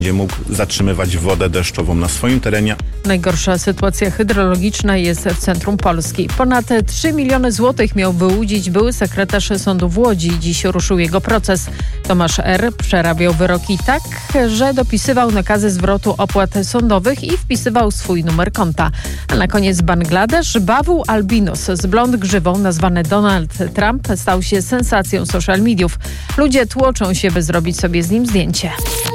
będzie mógł zatrzymywać wodę deszczową na swoim terenie. Najgorsza sytuacja hydrologiczna jest w centrum Polski. Ponad 3 miliony złotych miał wyłudzić były sekretarz sądu w Łodzi. Dziś ruszył jego proces. Tomasz R. przerabiał wyroki tak, że dopisywał nakazy zwrotu opłat sądowych i wpisywał swój numer konta. A na koniec Bangladesz. Bawół albinos z blond grzywą nazwany Donald Trump stał się sensacją social mediów. Ludzie tłoczą się, by zrobić sobie z nim zdjęcie.